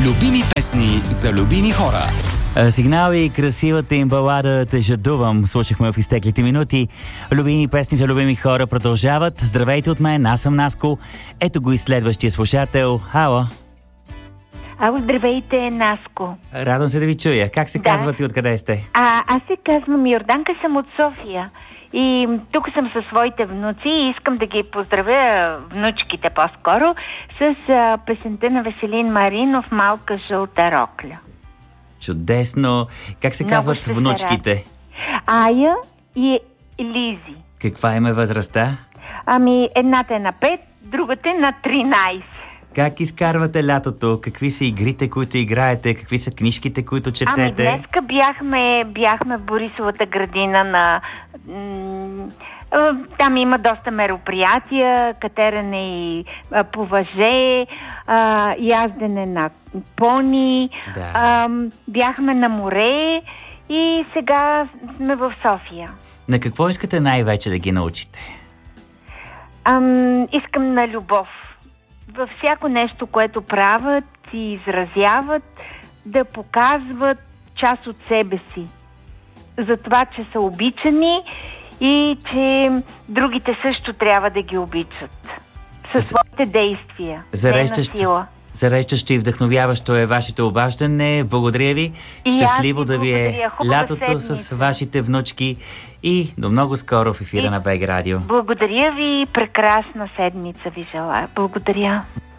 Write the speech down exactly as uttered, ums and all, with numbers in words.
Любими песни за любими хора. Сигнал и красивата им балада "Те жадувам" слушахме в изтеклите минути. Любими песни за любими хора продължават. Здравейте от мен, аз съм Наско. Ето го и следващия слушател. Ало. Ало, здравейте, Наско. Радвам се да ви чуя. Как се Да. казвате и откъде сте? А, аз се казвам Йорданка, съм от София. И тук съм със своите внуци и искам да ги поздравя, внучките по-скоро, с а, песента на Веселин Маринов "Малка жълта рокля". Чудесно. Как се Много казват ще се внучките? Ая и Лизи. Каква им е възрастта? Ами, едната е на пет, другата е на тринайсет. Как изкарвате лятото? Какви са игрите, които играете? Какви са книжките, които четете? Ами, днеска бяхме, бяхме в Борисовата градина на... м- а, там има доста мероприятия, катерене и а, по въже, а, яздене на пони, Да. а, бяхме на море и сега сме в София. На какво искате най-вече да ги научите? Ам, искам на любов. Във всяко нещо, което правят и изразяват, да показват част от себе си. За това, че са обичани и че другите също трябва да ги обичат. Със своите действия. Зареждащо, Не на сила. зареждащо и вдъхновяващо е вашето обаждане. Благодаря ви. И Щастливо аз ви да ви е благодаря. Хубава лятото с седмица. вашите внучки и до много скоро в ефира И- на БГ Радио. Благодаря ви. Прекрасна седмица ви желая. Благодаря.